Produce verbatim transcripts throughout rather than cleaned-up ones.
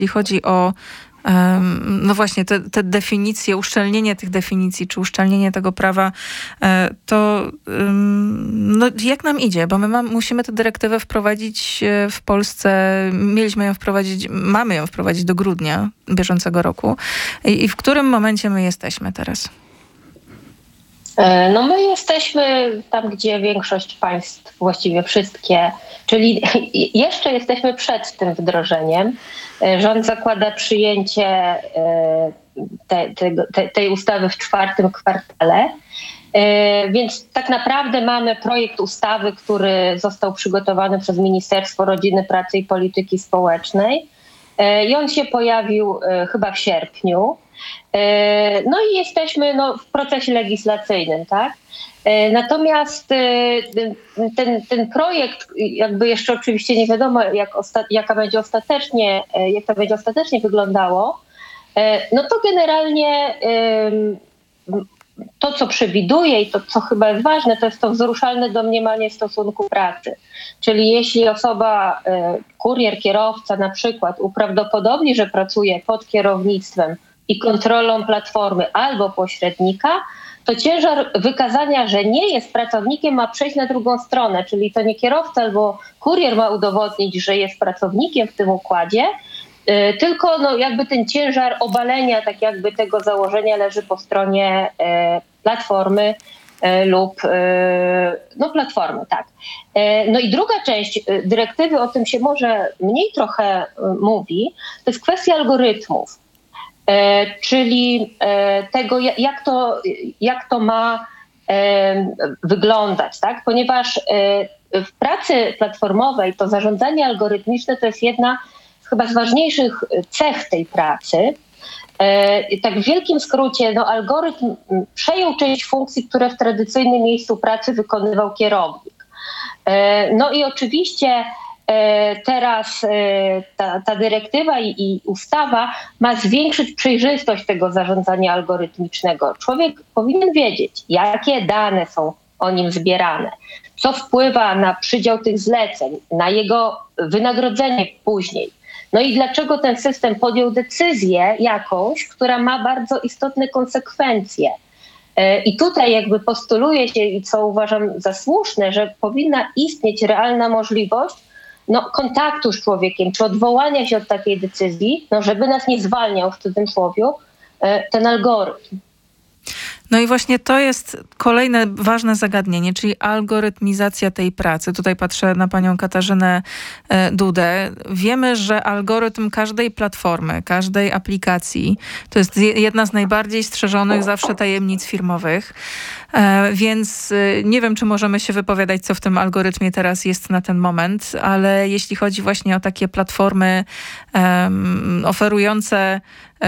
jeśli chodzi o no właśnie, te, te definicje, uszczelnienie tych definicji, czy uszczelnienie tego prawa, to no, jak nam idzie? Bo my mam, musimy tę dyrektywę wprowadzić w Polsce, mieliśmy ją wprowadzić, mamy ją wprowadzić do grudnia bieżącego roku. I, i w którym momencie my jesteśmy teraz? No my jesteśmy tam, gdzie większość państw, właściwie wszystkie, czyli jeszcze jesteśmy przed tym wdrożeniem. Rząd zakłada przyjęcie te, te, tej ustawy w czwartym kwartale, więc tak naprawdę mamy projekt ustawy, który został przygotowany przez Ministerstwo Rodziny, Pracy i Polityki Społecznej i on się pojawił chyba w sierpniu. No i jesteśmy no, w procesie legislacyjnym, tak? Natomiast ten, ten projekt, jakby jeszcze oczywiście nie wiadomo, jak osta- jaka będzie ostatecznie, jak to będzie ostatecznie wyglądało, no to generalnie to, co przewiduje i to, co chyba jest ważne, to jest to wzruszalne domniemanie stosunku pracy. Czyli jeśli osoba, kurier, kierowca na przykład uprawdopodobni, że pracuje pod kierownictwem i kontrolą platformy albo pośrednika, to ciężar wykazania, że nie jest pracownikiem, ma przejść na drugą stronę, czyli to nie kierowca albo kurier ma udowodnić, że jest pracownikiem w tym układzie, yy, tylko no, jakby ten ciężar obalenia tak jakby tego założenia leży po stronie yy, platformy yy, lub yy, no platformy, tak. Yy, no i druga część yy, dyrektywy, o tym się może mniej trochę yy, mówi, to jest kwestia algorytmów. E, czyli e, tego, jak to, jak to ma e, wyglądać, tak? Ponieważ e, w pracy platformowej to zarządzanie algorytmiczne to jest jedna z chyba z ważniejszych cech tej pracy. E, tak w wielkim skrócie, no, algorytm przejął część funkcji, które w tradycyjnym miejscu pracy wykonywał kierownik. E, no i oczywiście teraz ta, ta dyrektywa i, i ustawa ma zwiększyć przejrzystość tego zarządzania algorytmicznego. Człowiek powinien wiedzieć, jakie dane są o nim zbierane, co wpływa na przydział tych zleceń, na jego wynagrodzenie później. No i dlaczego ten system podjął decyzję jakąś, która ma bardzo istotne konsekwencje. I tutaj jakby postuluje się, i co uważam za słuszne, że powinna istnieć realna możliwość no, kontaktu z człowiekiem, czy odwołania się od takiej decyzji, no, żeby nas nie zwalniał w cudzysłowie ten algorytm. No i właśnie to jest kolejne ważne zagadnienie, czyli algorytmizacja tej pracy. Tutaj patrzę na panią Katarzynę Dudę. Wiemy, że algorytm każdej platformy, każdej aplikacji to jest jedna z najbardziej strzeżonych zawsze tajemnic firmowych. Więc nie wiem, czy możemy się wypowiadać, co w tym algorytmie teraz jest na ten moment, ale jeśli chodzi właśnie o takie platformy um, oferujące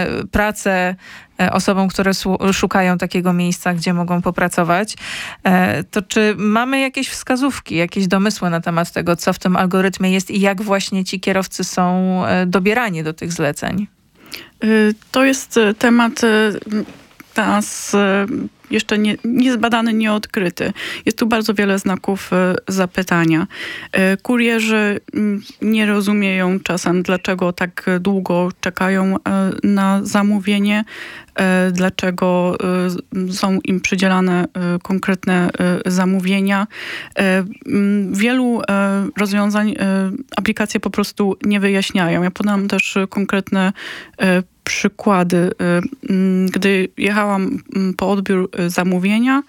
pracę osobom, które szukają takiego miejsca, gdzie mogą popracować, to czy mamy jakieś wskazówki, jakieś domysły na temat tego, co w tym algorytmie jest i jak właśnie ci kierowcy są dobierani do tych zleceń? To jest temat teraz jeszcze nie, niezbadany, nieodkryty. Jest tu bardzo wiele znaków zapytania. Kurierzy nie rozumieją czasem, dlaczego tak długo czekają na zamówienie, dlaczego są im przydzielane konkretne zamówienia. Wielu rozwiązań aplikacje po prostu nie wyjaśniają. Ja podam też konkretne przykłady. Gdy jechałam po odbiór zamówienia,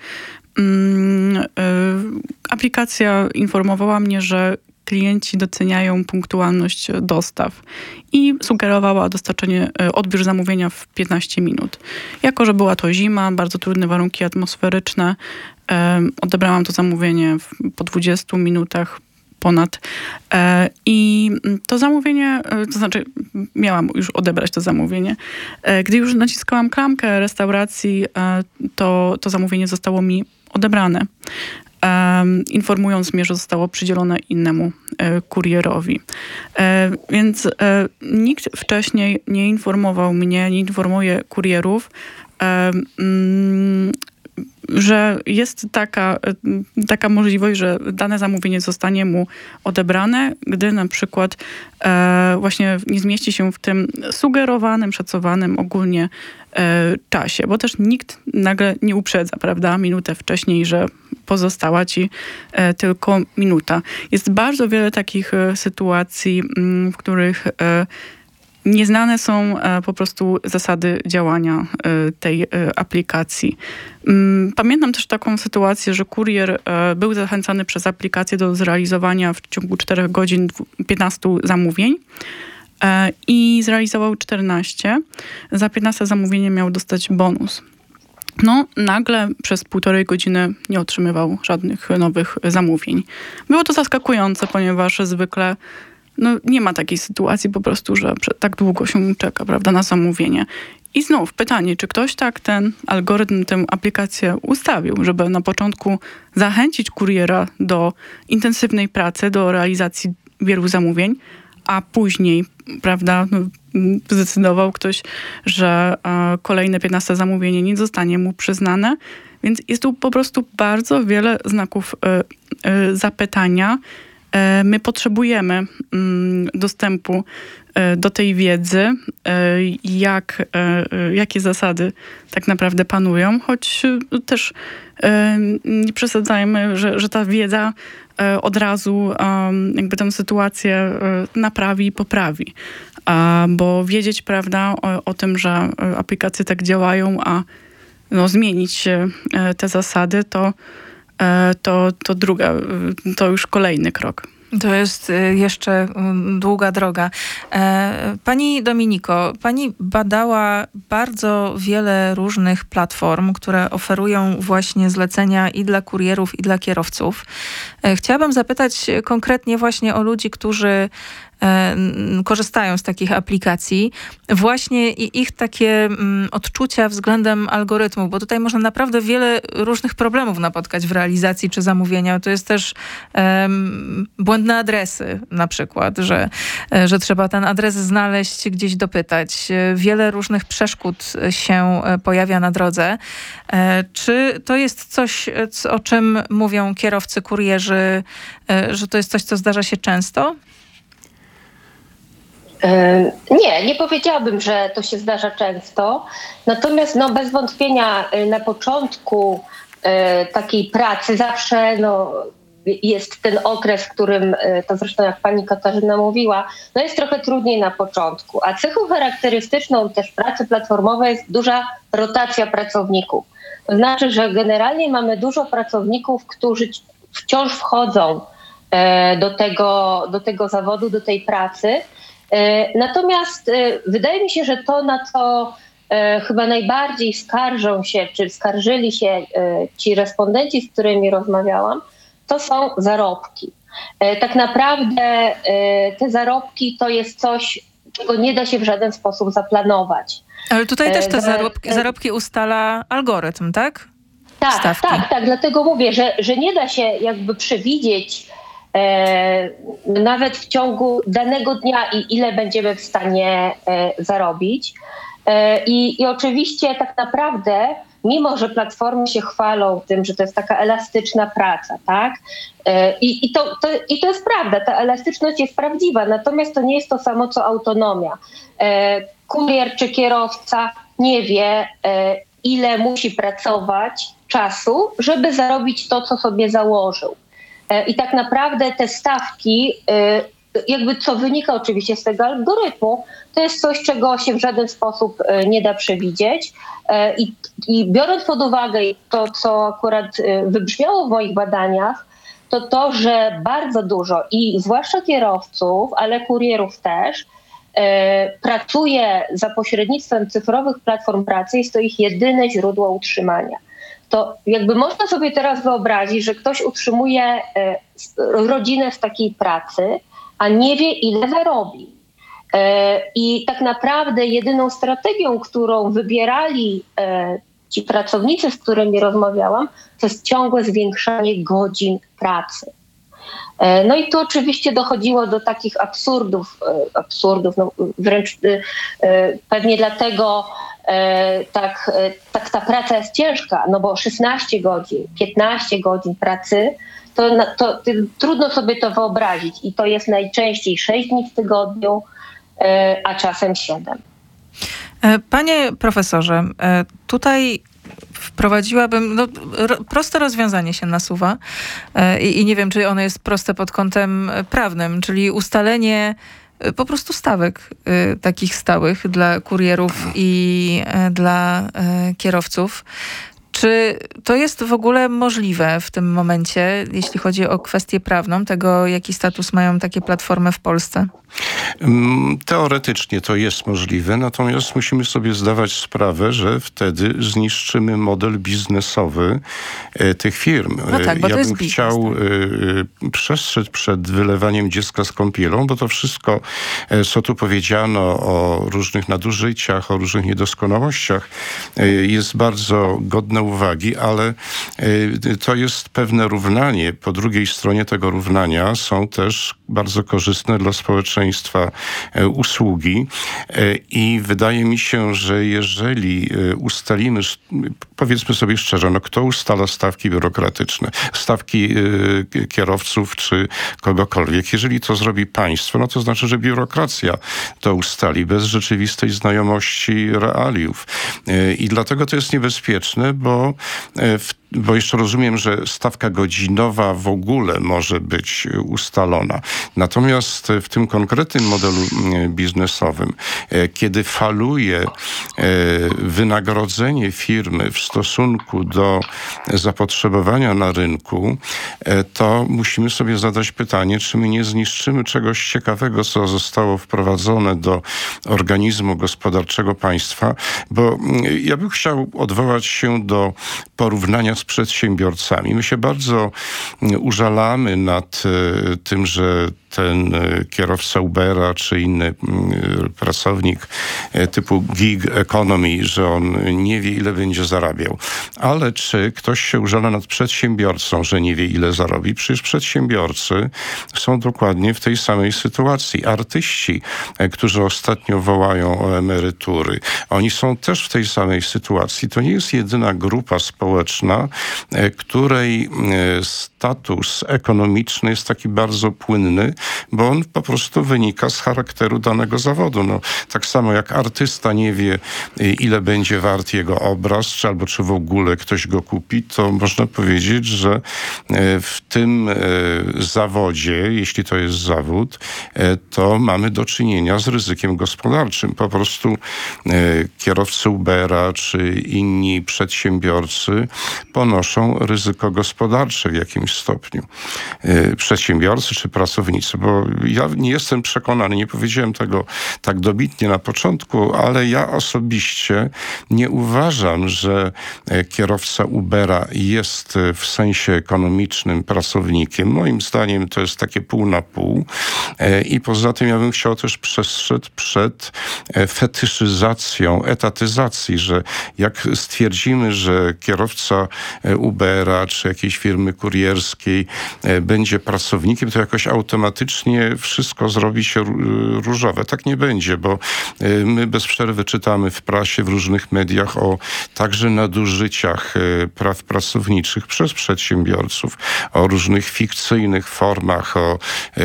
aplikacja informowała mnie, że klienci doceniają punktualność dostaw i sugerowała dostarczenie, odbiór zamówienia w piętnaście minut. Jako że była to zima, bardzo trudne warunki atmosferyczne, odebrałam to zamówienie po dwudziestu minutach ponad. I to zamówienie, to znaczy miałam już odebrać to zamówienie. Gdy już naciskałam klamkę restauracji, to, to zamówienie zostało mi odebrane, informując mnie, że zostało przydzielone innemu kurierowi. Więc nikt wcześniej nie informował mnie, nie informuje kurierów, że jest taka, taka możliwość, że dane zamówienie zostanie mu odebrane, gdy na przykład e, właśnie nie zmieści się w tym sugerowanym, szacowanym ogólnie e, czasie, bo też nikt nagle nie uprzedza, prawda, minutę wcześniej, że pozostała ci e, tylko minuta. Jest bardzo wiele takich e, sytuacji, m, w których e, nieznane są e, po prostu zasady działania e, tej e, aplikacji. Mm, Pamiętam też taką sytuację, że kurier e, był zachęcany przez aplikację do zrealizowania w ciągu czterech godzin piętnastu zamówień e, i zrealizował czternaście. Za piętnaste zamówienie miał dostać bonus. No, nagle przez półtorej godziny nie otrzymywał żadnych nowych zamówień. Było to zaskakujące, ponieważ zwykle no, nie ma takiej sytuacji po prostu, że tak długo się czeka, prawda, na zamówienie. I znów pytanie, czy ktoś tak ten algorytm, tę aplikację ustawił, żeby na początku zachęcić kuriera do intensywnej pracy, do realizacji wielu zamówień, a później, prawda, no, zdecydował ktoś, że e, kolejne piętnaste zamówienie nie zostanie mu przyznane. Więc jest tu po prostu bardzo wiele znaków e, e, zapytania. E, my potrzebujemy mm, dostępu e, do tej wiedzy, e, jak, e, jakie zasady tak naprawdę panują, choć e, też e, nie przesadzajmy, że, że ta wiedza od razu um, jakby tę sytuację naprawi i poprawi. Um, bo wiedzieć, prawda, o, o tym, że aplikacje tak działają, a no, zmienić te zasady, to, to, to druga, to już kolejny krok. To jest jeszcze długa droga. Pani Dominiko, pani badała bardzo wiele różnych platform, które oferują właśnie zlecenia i dla kurierów, i dla kierowców. Chciałabym zapytać konkretnie właśnie o ludzi, którzy korzystają z takich aplikacji, właśnie i ich takie mm, odczucia względem algorytmu, bo tutaj można naprawdę wiele różnych problemów napotkać w realizacji czy zamówienia. To jest też um, błędne adresy na przykład, że, że trzeba ten adres znaleźć, gdzieś dopytać. Wiele różnych przeszkód się pojawia na drodze. Czy to jest coś, o czym mówią kierowcy, kurierzy, że to jest coś, co zdarza się często? Nie, nie powiedziałabym, że to się zdarza często. Natomiast no, bez wątpienia na początku e, takiej pracy zawsze no, jest ten okres, w którym, to zresztą jak pani Katarzyna mówiła, no jest trochę trudniej na początku. A cechą charakterystyczną też pracy platformowej jest duża rotacja pracowników. To znaczy, że generalnie mamy dużo pracowników, którzy wciąż wchodzą e, do tego, do tego zawodu, do tej pracy. Natomiast wydaje mi się, że to, na co chyba najbardziej skarżą się, czy skarżyli się ci respondenci, z którymi rozmawiałam, to są zarobki. Tak naprawdę te zarobki to jest coś, czego nie da się w żaden sposób zaplanować. Ale tutaj też te zarobki, zarobki ustala algorytm, tak? Tak, Stawki. tak, tak. Dlatego mówię, że, że nie da się jakby przewidzieć E, nawet w ciągu danego dnia i ile będziemy w stanie e, zarobić. E, i, I oczywiście tak naprawdę, mimo że platformy się chwalą tym, że to jest taka elastyczna praca, tak? E, i, i, to, to, I to jest prawda, ta elastyczność jest prawdziwa, natomiast to nie jest to samo co autonomia. E, kurier czy kierowca nie wie, e, ile musi pracować czasu, żeby zarobić to, co sobie założył. I tak naprawdę te stawki, jakby co wynika oczywiście z tego algorytmu, to jest coś, czego się w żaden sposób nie da przewidzieć. I, i biorąc pod uwagę to, co akurat wybrzmiało w moich badaniach, to to, że bardzo dużo i zwłaszcza kierowców, ale kurierów też, pracuje za pośrednictwem cyfrowych platform pracy, jest to ich jedyne źródło utrzymania. To jakby można sobie teraz wyobrazić, że ktoś utrzymuje rodzinę z takiej pracy, a nie wie, ile zarobi. I tak naprawdę jedyną strategią, którą wybierali ci pracownicy, z którymi rozmawiałam, to jest ciągłe zwiększanie godzin pracy. No i tu oczywiście dochodziło do takich absurdów, absurdów, no wręcz pewnie dlatego tak, tak ta praca jest ciężka, no bo szesnaście godzin, piętnaście godzin pracy, to, to, to trudno sobie to wyobrazić i to jest najczęściej sześć dni w tygodniu, a czasem siedem. Panie profesorze, tutaj wprowadziłabym, no, ro, proste rozwiązanie się nasuwa i, i nie wiem, czy ono jest proste pod kątem prawnym, czyli ustalenie po prostu stawek y, takich stałych dla kurierów i y, dla y, kierowców. Czy to jest w ogóle możliwe w tym momencie, jeśli chodzi o kwestię prawną, tego jaki status mają takie platformy w Polsce? Teoretycznie to jest możliwe, natomiast musimy sobie zdawać sprawę, że wtedy zniszczymy model biznesowy tych firm. No tak, bo ja to jest bym biznes, chciał tak. przestrzec przed wylewaniem dziecka z kąpielą, bo to wszystko, co tu powiedziano o różnych nadużyciach, o różnych niedoskonałościach, jest bardzo godne uwagi, ale to jest pewne równanie. Po drugiej stronie tego równania są też bardzo korzystne dla społeczeństwa usługi i wydaje mi się, że jeżeli ustalimy, powiedzmy sobie szczerze, no kto ustala stawki biurokratyczne, stawki kierowców czy kogokolwiek, jeżeli to zrobi państwo, no to znaczy, że biurokracja to ustali bez rzeczywistej znajomości realiów. I dlatego to jest niebezpieczne, bo w bo jeszcze rozumiem, że stawka godzinowa w ogóle może być ustalona. Natomiast w tym konkretnym modelu biznesowym, kiedy faluje wynagrodzenie firmy w stosunku do zapotrzebowania na rynku, to musimy sobie zadać pytanie, czy my nie zniszczymy czegoś ciekawego, co zostało wprowadzone do organizmu gospodarczego państwa, bo ja bym chciał odwołać się do porównania z przedsiębiorcami. My się bardzo użalamy nad tym, że ten kierowca Ubera czy inny pracownik typu gig economy, że on nie wie, ile będzie zarabiał. Ale czy ktoś się użala nad przedsiębiorcą, że nie wie, ile zarobi? Przecież przedsiębiorcy są dokładnie w tej samej sytuacji. Artyści, którzy ostatnio wołają o emerytury, oni są też w tej samej sytuacji. To nie jest jedyna grupa społeczna, której status ekonomiczny jest taki bardzo płynny, bo on po prostu wynika z charakteru danego zawodu. No, tak samo jak artysta nie wie, ile będzie wart jego obraz, czy albo czy w ogóle ktoś go kupi, to można powiedzieć, że w tym zawodzie, jeśli to jest zawód, to mamy do czynienia z ryzykiem gospodarczym. Po prostu kierowcy Ubera czy inni przedsiębiorcy ponoszą ryzyko gospodarcze w jakimś stopniu. Przedsiębiorcy czy pracownicy, bo ja nie jestem przekonany, nie powiedziałem tego tak dobitnie na początku, ale ja osobiście nie uważam, że kierowca Ubera jest w sensie ekonomicznym pracownikiem. Moim zdaniem to jest takie pół na pół. I poza tym ja bym chciał też przestrzec przed fetyszyzacją, etatyzacji, że jak stwierdzimy, że kierowca Ubera czy jakiejś firmy kurierskiej będzie pracownikiem, to jakoś automatycznie wszystko zrobi się różowe. Tak nie będzie, bo my bez przerwy czytamy w prasie, w różnych mediach o także nadużyciach praw pracowniczych przez przedsiębiorców, o różnych fikcyjnych formach, o,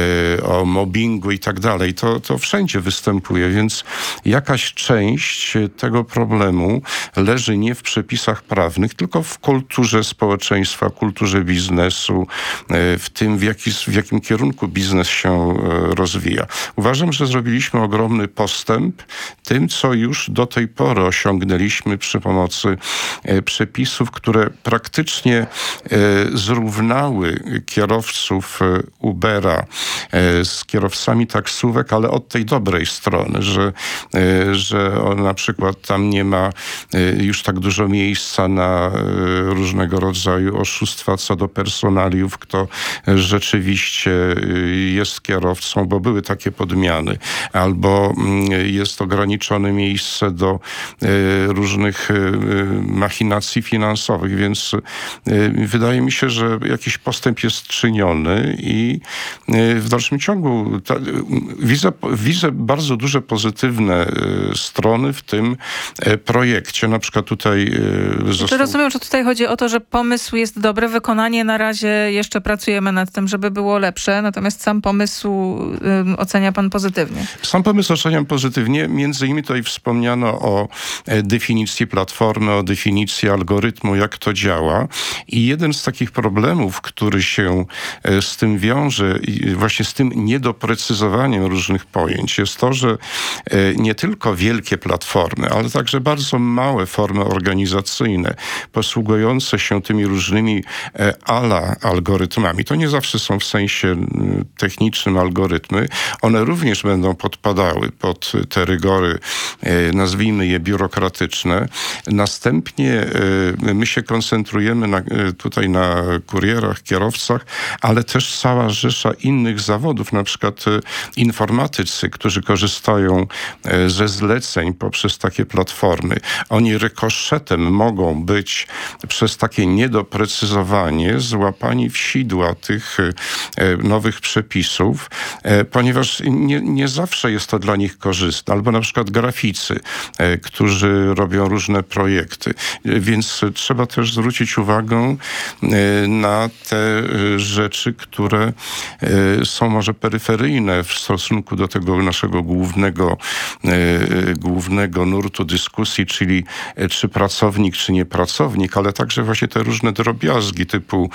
o mobbingu i tak dalej. To, to wszędzie występuje, więc jakaś część tego problemu leży nie w przepisach prawnych, tylko w kulturze społeczeństwa, kulturze biznesu, w tym w, jaki, w jakim kierunku biznes się rozwija. Uważam, że zrobiliśmy ogromny postęp tym, co już do tej pory osiągnęliśmy przy pomocy przepisów, które praktycznie zrównały kierowców Ubera z kierowcami taksówek, ale od tej dobrej strony, że że on na przykład tam nie ma już tak dużo miejsca na różnego rodzaju oszustwa co do personaliów, kto rzeczywiście jest kierowcą, bo były takie podmiany, albo jest ograniczone miejsce do różnych machinacji finansowych, więc wydaje mi się, że jakiś postęp jest czyniony i w dalszym ciągu ta, widzę, widzę bardzo duże pozytywne strony w tym projekcie. Na przykład tutaj został... Czy rozumiem, że tutaj chodzi o to, że pomysł jest dobry, wykonanie na razie jeszcze pracujemy nad tym, żeby było lepsze, natomiast sam pomysł y, ocenia pan pozytywnie. Sam pomysł oceniam pozytywnie. Między innymi tutaj wspomniano o definicji platformy, o definicji algorytmu, jak to działa. I jeden z takich problemów, który się z tym wiąże, i właśnie z tym niedoprecyzowaniem różnych pojęć, jest to, że nie tylko wielkie platformy, ale także bardzo małe formy organizacyjne, posługujące się tymi różnymi ala algorytmami, to nie zawsze są w sensie technicznym algorytmy, one również będą podpadały pod te rygory, nazwijmy je biurokratyczne. Następnie my się koncentrujemy na, tutaj na kurierach, kierowcach, ale też cała rzesza innych zawodów, na przykład informatycy, którzy korzystają ze zleceń poprzez takie platformy. Oni rykoszetem mogą być przez takie niedoprecyzowanie złapani w sidła tych nowych przepisów, ponieważ nie, nie zawsze jest to dla nich korzystne. Albo na przykład graficy, którzy robią różne projekty. Więc trzeba też zwrócić uwagę na te rzeczy, które są może peryferyjne w stosunku do tego naszego głównego, głównego nurtu dyskusji, czyli czy pracownik, czy nie pracownik, ale także właśnie te różne drobiazgi typu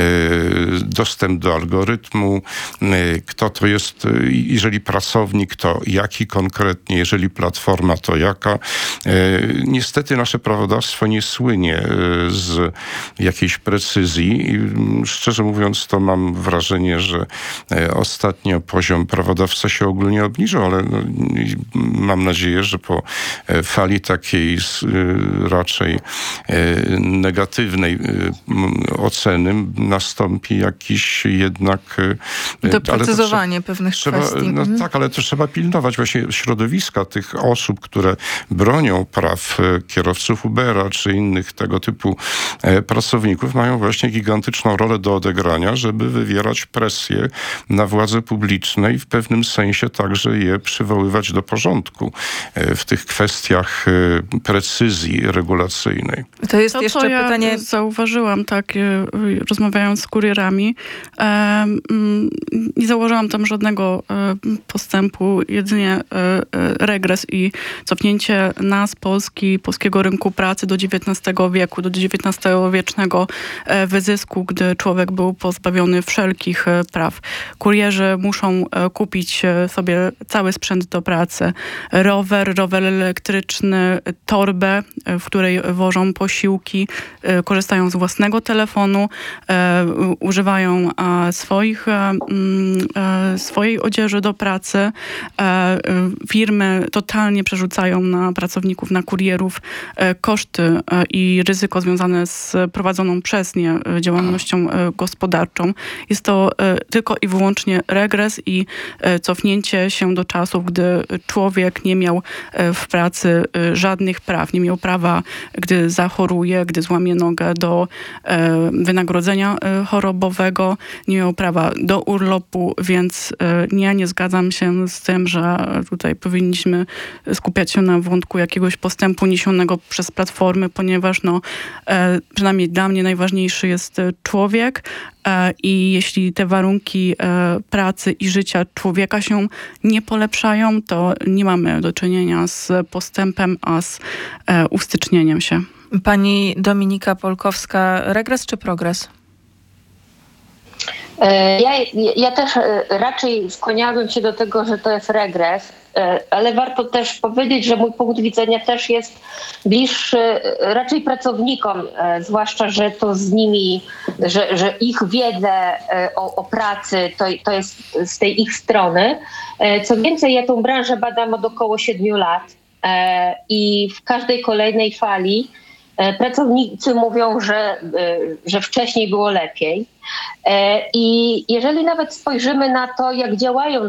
dostęp do algorytmu, kto to jest, jeżeli pracownik, to jaki konkretnie, jeżeli platforma, to jaka. Niestety nasze prawodawstwo nie słynie z jakiejś precyzji i szczerze mówiąc to mam wrażenie, że ostatnio poziom prawodawstwa się ogólnie obniżył, ale no, mam nadzieję, że po fali takiej raczej negatywnej oceny nastąpi jakiś jednak... Doprecyzowanie pewnych trzeba, kwestii. No mhm. tak, ale to trzeba pilnować właśnie środowiska tych osób, które bronią praw kierowców Ubera czy innych tego typu pracowników, mają właśnie gigantyczną rolę do odegrania, żeby wywierać presję na władze publiczne i w pewnym sensie także je przywoływać do porządku w tych kwestiach precyzji regulacyjnej. To jest to, jeszcze co ja pytanie... zauważyłam, tak, rozmawiając z kurierami, nie zauważyłam tam żadnego postępu, jedynie regres i cofnięcie nas, Polski, polskiego rynku pracy do dziewiętnastego wieku, do dziewiętnastowiecznego wyzysku, gdy człowiek był pozbawiony wszelkich praw. Kurierzy muszą kupić sobie cały sprzęt do pracy. Rower, rower elektryczny, torbę, w której wożą posiłki, korzystają z własnego telefonu, używają swoich, swojej odzieży do pracy. Firmy totalnie przerzucają na pracowników, na kurierów koszty i ryzyko związane z prowadzoną przez nie działalnością gospodarczą. Jest to tylko i wyłącznie regres i cofnięcie się do czasów, gdy człowiek nie miał w pracy żadnych praw. Nie miał prawa, gdy zachoruje, gdy złamie nogę, do wynagrodzenia chorobowego. Nie miał prawa do urlopu, więc ja nie zgadzam się z tym, że tutaj powinniśmy skupiać się na wątku jakiegoś postępu niesionego przez platformy, ponieważ no, przynajmniej dla mnie najważniejszy jest człowiek i jeśli te warunki pracy i życia człowieka się nie polepszają, to nie mamy do czynienia z postępem, a z ustycznieniem się. Pani Dominika Polkowska, regres czy progres? Ja, ja też raczej skłaniałabym się do tego, że to jest regres, ale warto też powiedzieć, że mój punkt widzenia też jest bliższy raczej pracownikom, zwłaszcza, że to z nimi, że, że ich wiedzę o, o pracy to, to jest z tej ich strony. Co więcej, ja tą branżę badam od około siedmiu lat i w każdej kolejnej fali pracownicy mówią, że, że wcześniej było lepiej. I jeżeli nawet spojrzymy na to, jak działają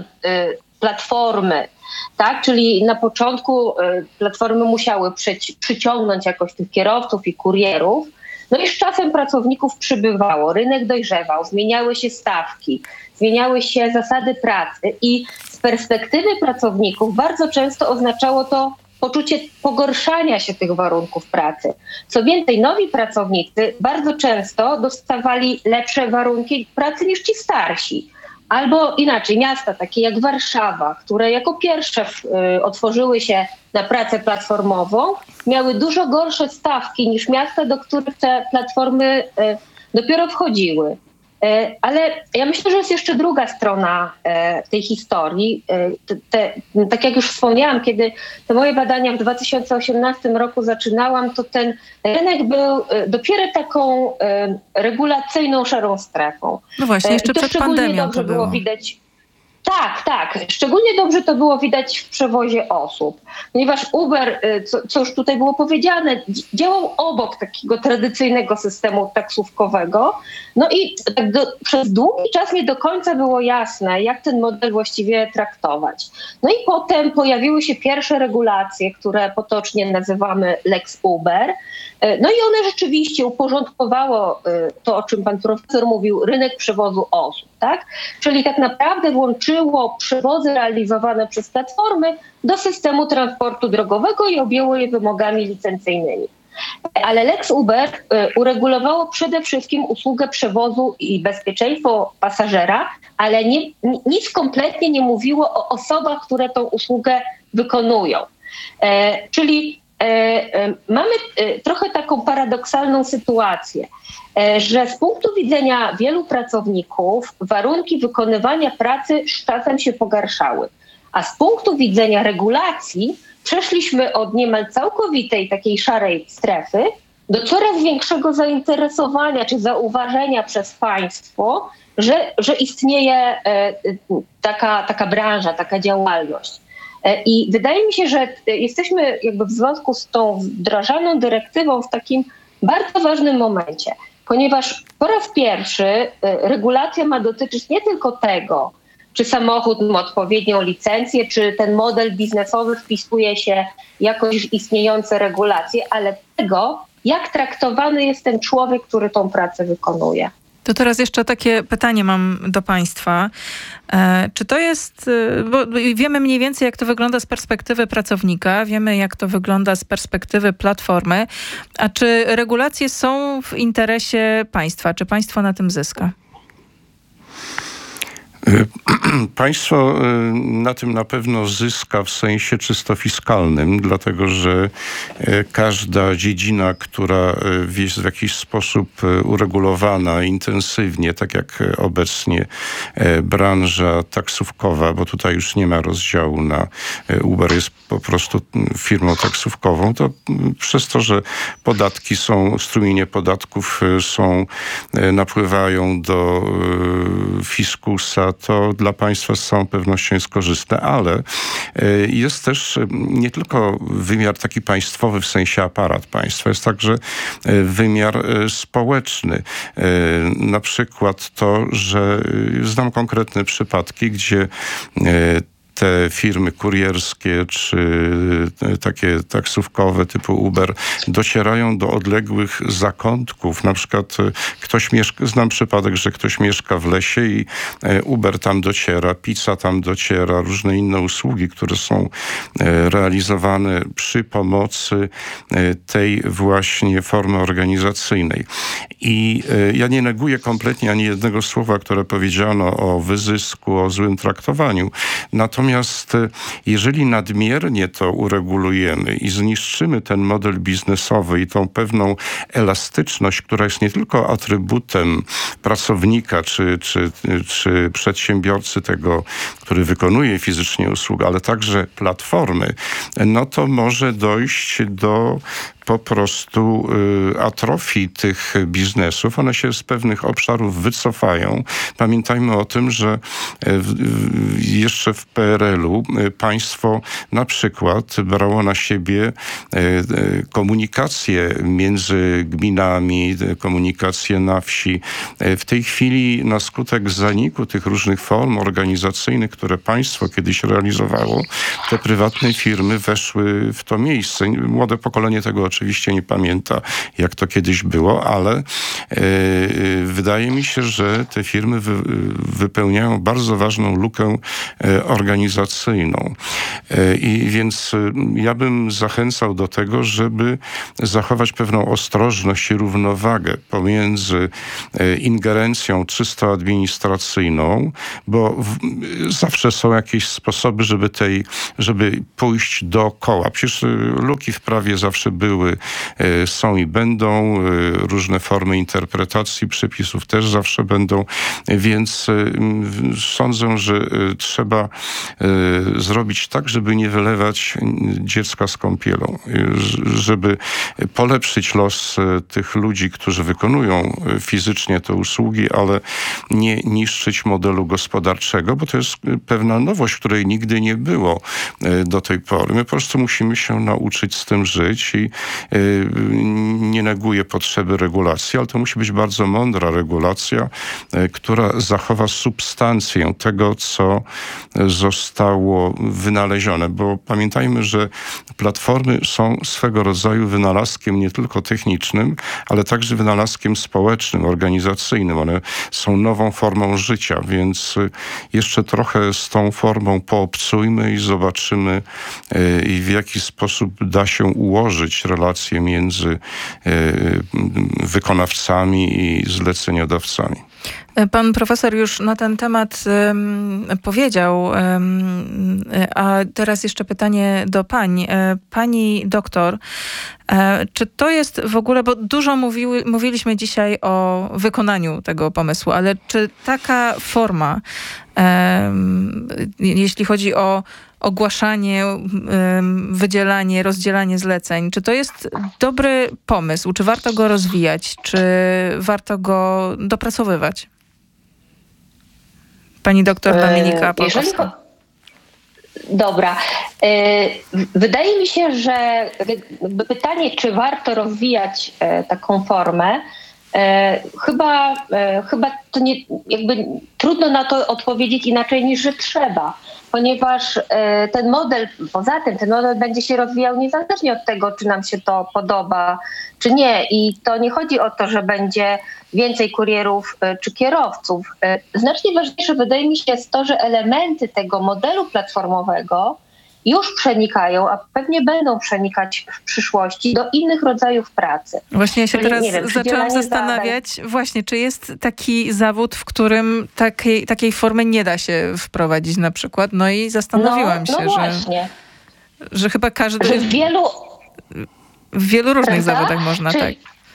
platformy, tak, czyli na początku platformy musiały przyci- przyciągnąć jakoś tych kierowców i kurierów, no i z czasem pracowników przybywało, rynek dojrzewał, zmieniały się stawki, zmieniały się zasady pracy i z perspektywy pracowników bardzo często oznaczało to poczucie pogorszania się tych warunków pracy. Co więcej, nowi pracownicy bardzo często dostawali lepsze warunki pracy niż ci starsi. Albo inaczej, miasta takie jak Warszawa, które jako pierwsze y, otworzyły się na pracę platformową, miały dużo gorsze stawki niż miasta, do których te platformy y, dopiero wchodziły. Ale ja myślę, że jest jeszcze druga strona tej historii. Te, te, tak jak już wspomniałam, kiedy te moje badania w dwa tysiące osiemnastym roku zaczynałam, to ten rynek był dopiero taką regulacyjną szarą strefą. No właśnie, jeszcze przed pandemią to było. było widać. Tak, tak. Szczególnie dobrze to było widać w przewozie osób, ponieważ Uber, co, co już tutaj było powiedziane, działał obok takiego tradycyjnego systemu taksówkowego. No i tak do, przez długi czas nie do końca było jasne, jak ten model właściwie traktować. No i potem pojawiły się pierwsze regulacje, które potocznie nazywamy Lex Uber. No i one rzeczywiście uporządkowało to, o czym pan profesor mówił, rynek przewozu osób, tak? Czyli tak naprawdę włączyło przewozy realizowane przez platformy do systemu transportu drogowego i objęło je wymogami licencyjnymi. Ale Lex Uber uregulowało przede wszystkim usługę przewozu i bezpieczeństwo pasażera, ale nie, nic kompletnie nie mówiło o osobach, które tą usługę wykonują. E, czyli e, mamy trochę taką paradoksalną sytuację, e, że z punktu widzenia wielu pracowników warunki wykonywania pracy z czasem się pogarszały, a z punktu widzenia regulacji przeszliśmy od niemal całkowitej takiej szarej strefy do coraz większego zainteresowania czy zauważenia przez państwo, że, że istnieje taka, taka branża, taka działalność. I wydaje mi się, że jesteśmy jakby w związku z tą wdrażaną dyrektywą w takim bardzo ważnym momencie, ponieważ po raz pierwszy regulacja ma dotyczyć nie tylko tego, czy samochód ma odpowiednią licencję, czy ten model biznesowy wpisuje się jakoś w istniejące regulacje, ale tego, jak traktowany jest ten człowiek, który tą pracę wykonuje. To teraz jeszcze takie pytanie mam do państwa. E, czy to jest, bo wiemy mniej więcej, jak to wygląda z perspektywy pracownika, wiemy, jak to wygląda z perspektywy platformy, a czy regulacje są w interesie państwa? Czy państwo na tym zyska? Państwo na tym na pewno zyska w sensie czysto fiskalnym, dlatego że każda dziedzina, która jest w jakiś sposób uregulowana intensywnie, tak jak obecnie branża taksówkowa, bo tutaj już nie ma rozdziału na Uber, jest po prostu firmą taksówkową, to przez to, że podatki są, strumienie podatków są, napływają do fiskusa, to dla państwa z całą pewnością jest korzystne, ale jest też nie tylko wymiar taki państwowy, w sensie aparat państwa, jest także wymiar społeczny. Na przykład to, że znam konkretne przypadki, gdzie te firmy kurierskie czy takie taksówkowe typu Uber docierają do odległych zakątków. Na przykład ktoś mieszka, znam przypadek, że ktoś mieszka w lesie i Uber tam dociera, pizza tam dociera, różne inne usługi, które są realizowane przy pomocy tej właśnie formy organizacyjnej. I ja nie neguję kompletnie ani jednego słowa, które powiedziano o wyzysku, o złym traktowaniu. Natomiast Natomiast jeżeli nadmiernie to uregulujemy i zniszczymy ten model biznesowy i tą pewną elastyczność, która jest nie tylko atrybutem pracownika czy, czy, czy przedsiębiorcy tego, który wykonuje fizycznie usługę, ale także platformy, no to może dojść do po prostu y, atrofii tych biznesów. One się z pewnych obszarów wycofają. Pamiętajmy o tym, że y, y, jeszcze w P R L-u y, państwo na przykład brało na siebie y, y, komunikację między gminami, y, komunikację na wsi. Y, w tej chwili na skutek zaniku tych różnych form organizacyjnych, które państwo kiedyś realizowało, te prywatne firmy weszły w to miejsce. Młode pokolenie tego oczywiście nie pamięta, jak to kiedyś było, ale yy, wydaje mi się, że te firmy wy, wypełniają bardzo ważną lukę yy, organizacyjną. Yy, I więc yy, ja bym zachęcał do tego, żeby zachować pewną ostrożność i równowagę pomiędzy yy, ingerencją czysto administracyjną, bo w, zawsze są jakieś sposoby, żeby tej, żeby pójść dookoła. Przecież yy, luki w prawie zawsze były, są i będą, różne formy interpretacji przepisów też zawsze będą, więc sądzę, że trzeba zrobić tak, żeby nie wylewać dziecka z kąpielą, żeby polepszyć los tych ludzi, którzy wykonują fizycznie te usługi, ale nie niszczyć modelu gospodarczego, bo to jest pewna nowość, której nigdy nie było do tej pory. My po prostu musimy się nauczyć z tym żyć i nie neguje potrzeby regulacji, ale to musi być bardzo mądra regulacja, która zachowa substancję tego, co zostało wynalezione. Bo pamiętajmy, że platformy są swego rodzaju wynalazkiem nie tylko technicznym, ale także wynalazkiem społecznym, organizacyjnym. One są nową formą życia, więc jeszcze trochę z tą formą poobcujmy i zobaczymy, w jaki sposób da się ułożyć relacje między wykonawcami i zleceniodawcami. Pan profesor już na ten temat um, powiedział, um, a teraz jeszcze pytanie do pań. Pani doktor, e, czy to jest w ogóle, bo dużo mówiły, mówiliśmy dzisiaj o wykonaniu tego pomysłu, ale czy taka forma, um, jeśli chodzi o ogłaszanie, wydzielanie, rozdzielanie zleceń. Czy to jest dobry pomysł? Czy warto go rozwijać? Czy warto go dopracowywać? Pani doktor Dominika Polkowska. Dobra. Wydaje mi się, że pytanie, czy warto rozwijać taką formę, chyba, chyba to nie, jakby trudno na to odpowiedzieć inaczej niż, że trzeba. Ponieważ ten model, poza tym ten model będzie się rozwijał niezależnie od tego, czy nam się to podoba, czy nie. I to nie chodzi o to, że będzie więcej kurierów czy kierowców. Znacznie ważniejsze wydaje mi się jest to, że elementy tego modelu platformowego już przenikają, a pewnie będą przenikać w przyszłości do innych rodzajów pracy. Właśnie ja się Czyli, teraz wiem, zaczęłam zastanawiać, zadań. właśnie, czy jest taki zawód, w którym takiej, takiej formy nie da się wprowadzić na przykład. No i zastanowiłam no, się, no że, że chyba każdy... Że w wielu... W wielu różnych Prawda? zawodach można, Czyli, tak.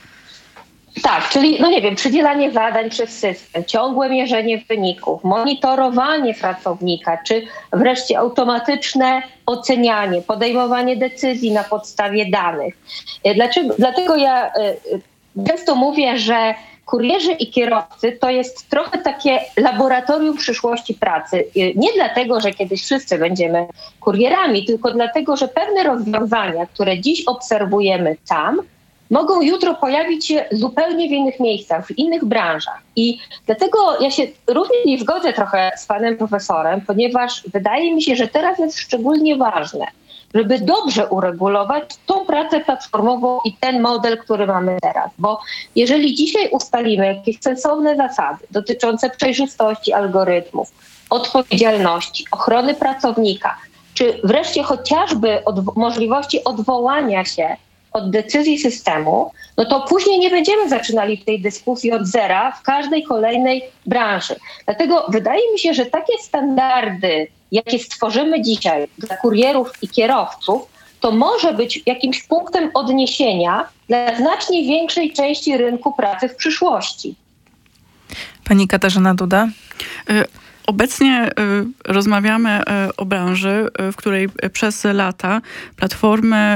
Tak, czyli, no nie wiem, przydzielanie zadań przez system, ciągłe mierzenie wyników, monitorowanie pracownika, czy wreszcie automatyczne ocenianie, podejmowanie decyzji na podstawie danych. Dlaczego? Dlatego ja często mówię, że kurierzy i kierowcy to jest trochę takie laboratorium przyszłości pracy. Nie dlatego, że kiedyś wszyscy będziemy kurierami, tylko dlatego, że pewne rozwiązania, które dziś obserwujemy tam, mogą jutro pojawić się zupełnie w innych miejscach, w innych branżach. I dlatego ja się również nie zgodzę trochę z panem profesorem, ponieważ wydaje mi się, że teraz jest szczególnie ważne, żeby dobrze uregulować tą pracę platformową i ten model, który mamy teraz. Bo jeżeli dzisiaj ustalimy jakieś sensowne zasady dotyczące przejrzystości algorytmów, odpowiedzialności, ochrony pracownika, czy wreszcie chociażby od możliwości odwołania się od decyzji systemu, no to później nie będziemy zaczynali w tej dyskusji od zera w każdej kolejnej branży. Dlatego wydaje mi się, że takie standardy jakie stworzymy dzisiaj dla kurierów i kierowców, to może być jakimś punktem odniesienia dla znacznie większej części rynku pracy w przyszłości. Pani Katarzyna Duda? Obecnie y, rozmawiamy y, o branży, y, w której przez lata platformy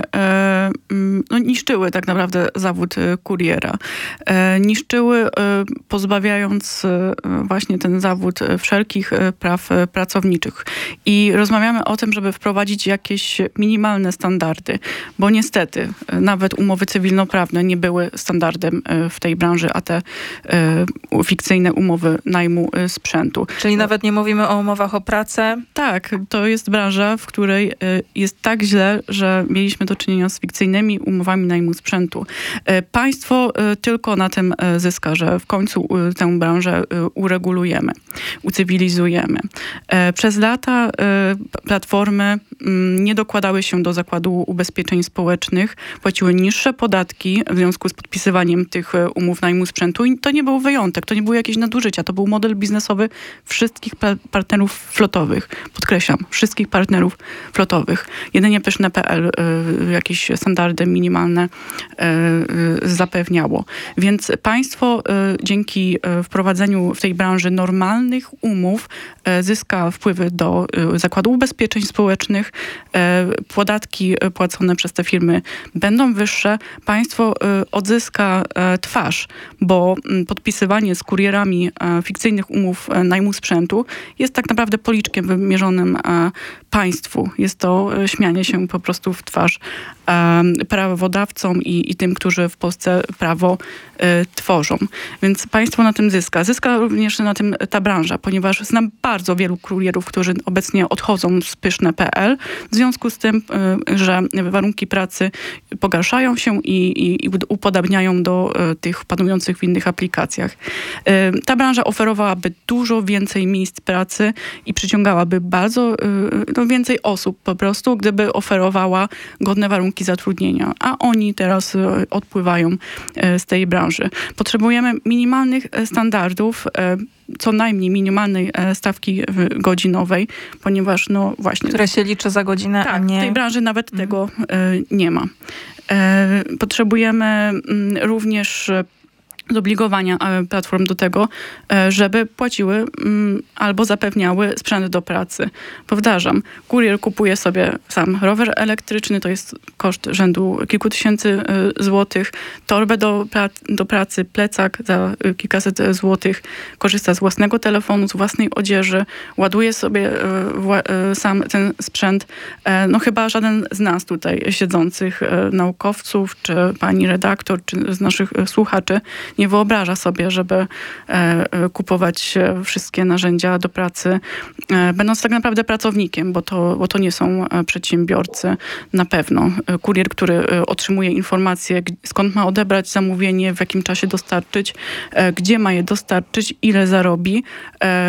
y, y, no, niszczyły tak naprawdę zawód y, kuriera. Y, niszczyły, y, pozbawiając y, właśnie ten zawód y, wszelkich y, praw y, pracowniczych. I rozmawiamy o tym, żeby wprowadzić jakieś minimalne standardy, bo niestety y, nawet umowy cywilnoprawne nie były standardem y, w tej branży, a te y, fikcyjne umowy najmu y, sprzętu. Czyli nawet nie mówimy o umowach o pracę. Tak, to jest branża, w której jest tak źle, że mieliśmy do czynienia z fikcyjnymi umowami najmu sprzętu. Państwo tylko na tym zyska, że w końcu tę branżę uregulujemy, ucywilizujemy. Przez lata platformy nie dokładały się do Zakładu Ubezpieczeń Społecznych, płaciły niższe podatki w związku z podpisywaniem tych umów najmu sprzętu i to nie był wyjątek, to nie były jakieś nadużycia, to był model biznesowy wszystkich partnerów flotowych. Podkreślam, wszystkich partnerów flotowych. Jedynie pyszne kropka pe el y, jakieś standardy minimalne y, y, zapewniało. Więc państwo y, dzięki y, wprowadzeniu w tej branży normalnych umów y, zyska wpływy do y, Zakładu Ubezpieczeń Społecznych. Y, podatki płacone przez te firmy będą wyższe. Państwo y, odzyska y, twarz, bo y, podpisywanie z kurierami y, fikcyjnych umów y, najmu sprzętu jest tak naprawdę policzkiem wymierzonym e, państwu. Jest to e, śmianie się po prostu w twarz e, prawodawcom i, i tym, którzy w Polsce prawo e, tworzą. Więc państwo na tym zyska. Zyska również na tym ta branża, ponieważ znam bardzo wielu kurierów, którzy obecnie odchodzą z pyszne kropka pe el w związku z tym, e, że warunki pracy pogarszają się i, i, i upodabniają do e, tych panujących w innych aplikacjach. E, ta branża oferowałaby dużo więcej miejsc pracy i przyciągałaby bardzo no, więcej osób po prostu, gdyby oferowała godne warunki zatrudnienia. A oni teraz odpływają z tej branży. Potrzebujemy minimalnych standardów, co najmniej minimalnej stawki godzinowej, ponieważ no właśnie... Które się liczy za godzinę, tak, a nie... w tej branży nawet mhm. tego nie ma. Potrzebujemy również zobligowania platform do tego, żeby płaciły albo zapewniały sprzęt do pracy. Powtarzam, kurier kupuje sobie sam rower elektryczny, to jest koszt rzędu kilku tysięcy złotych, torbę do, pra- do pracy, plecak za kilkaset złotych, korzysta z własnego telefonu, z własnej odzieży, ładuje sobie wła- sam ten sprzęt. No chyba żaden z nas tutaj siedzących naukowców, czy pani redaktor, czy z naszych słuchaczy nie wyobraża sobie, żeby e, kupować wszystkie narzędzia do pracy, e, będąc tak naprawdę pracownikiem, bo to, bo to nie są przedsiębiorcy na pewno. Kurier, który otrzymuje informacje, skąd ma odebrać zamówienie, w jakim czasie dostarczyć, e, gdzie ma je dostarczyć, ile zarobi e,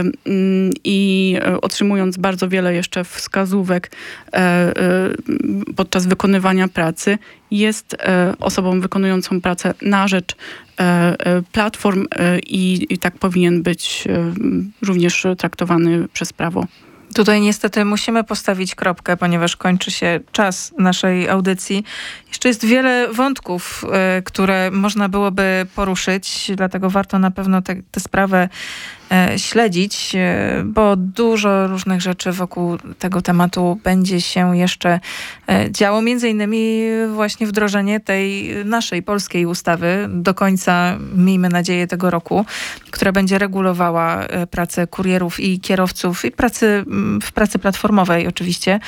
i otrzymując bardzo wiele jeszcze wskazówek e, e, podczas wykonywania pracy, jest e, osobą wykonującą pracę na rzecz platform i, i tak powinien być również traktowany przez prawo. Tutaj niestety musimy postawić kropkę, ponieważ kończy się czas naszej audycji. Jeszcze jest wiele wątków, y, które można byłoby poruszyć, dlatego warto na pewno tę sprawę y, śledzić, y, bo dużo różnych rzeczy wokół tego tematu będzie się jeszcze y, działo. Między innymi właśnie wdrożenie tej naszej polskiej ustawy do końca, miejmy nadzieję, tego roku, która będzie regulowała y, pracę kurierów i kierowców i pracy w pracy platformowej oczywiście.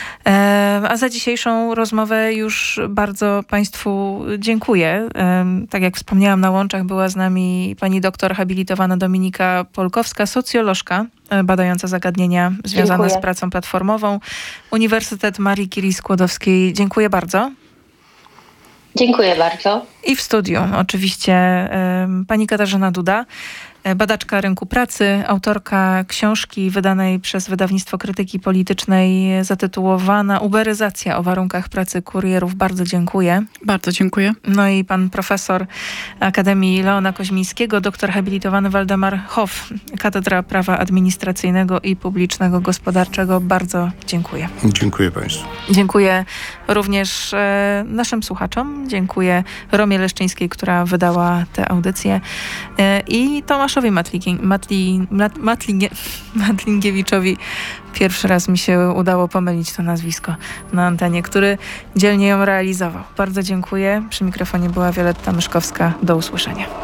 A za dzisiejszą rozmowę już bardzo Państwu dziękuję. Tak jak wspomniałam, na łączach była z nami pani doktor habilitowana Dominika Polkowska, socjolożka badająca zagadnienia związane dziękuję. z pracą platformową. Uniwersytet Marii Curie-Skłodowskiej. Dziękuję bardzo. Dziękuję bardzo. I w studiu oczywiście pani Katarzyna Duda. badaczka rynku pracy, autorka książki wydanej przez wydawnictwo Krytyki Politycznej zatytułowana Uberyzacja o warunkach pracy kurierów. Bardzo dziękuję. Bardzo dziękuję. No i pan profesor Akademii Leona Koźmińskiego, doktor habilitowany Waldemar Hoff, Katedra Prawa Administracyjnego i Publicznego Gospodarczego. Bardzo dziękuję. Dziękuję państwu. Dziękuję również e, naszym słuchaczom. Dziękuję Romie Leszczyńskiej, która wydała tę audycję e, i Tomaszowi Matli, Matli, Matli, Matlingiewiczowi. Pierwszy raz mi się udało pomylić to nazwisko na antenie, który dzielnie ją realizował. Bardzo dziękuję. Przy mikrofonie była Wioletta Myszkowska. Do usłyszenia.